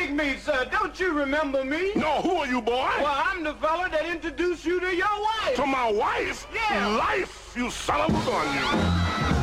Pigmeat, sir. Don't you remember me? No, who are you, boy? Well, I'm the fella that introduced you to your wife. To my wife? Yeah. Life, you son of a gun, you.